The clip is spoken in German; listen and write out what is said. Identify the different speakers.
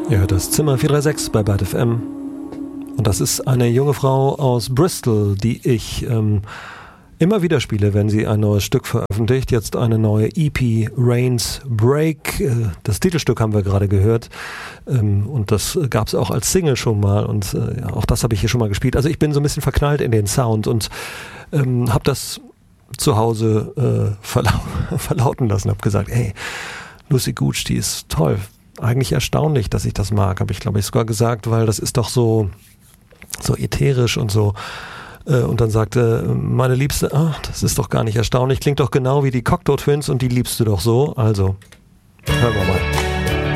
Speaker 1: Ja, das Zimmer 436 bei Byte FM. Und das ist eine junge Frau aus Bristol, die ich immer wieder spiele, wenn sie ein neues Stück veröffentlicht. Jetzt eine neue EP, Rain's Break. Das Titelstück haben wir gerade gehört. Und das gab es auch als Single schon mal. Und ja, auch das habe ich hier schon mal gespielt. Also ich bin so ein bisschen verknallt in den Sound und habe das zu Hause verlauten lassen. Habe gesagt, hey, Lucy Gooch, die ist toll. Eigentlich erstaunlich, dass ich das mag, habe ich, glaube ich, sogar gesagt, weil das ist doch so ätherisch und so. Und dann sagte meine Liebste, das ist doch gar nicht erstaunlich, klingt doch genau wie die Cocteau Twins und die liebst du doch so. Also, hören wir mal.